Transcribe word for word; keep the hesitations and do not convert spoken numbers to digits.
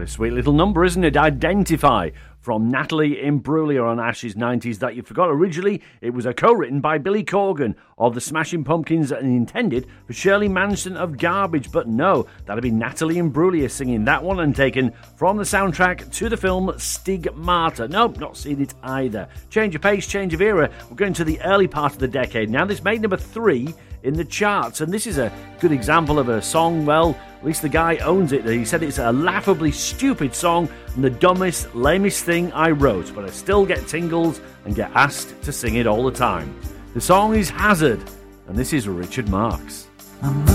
a sweet little number, isn't it? Identify, from Natalie Imbruglia on Ash's nineties That You Forgot. Originally, it was a co-written by Billy Corgan of the Smashing Pumpkins and intended for Shirley Manson of Garbage, but no, that'd be Natalie Imbruglia singing that one and taken from the soundtrack to the film Stigmata. Nope, not seen it either. Change of pace, change of era. We're going to the early part of the decade now. This made number three in the charts, and this is a good example of a song, well, at least the guy owns it. He said it's a laughably stupid song and the dumbest, lamest thing I wrote, but I still get tingles and get asked to sing it all the time. The song is Hazard, and this is Richard Marx. I'm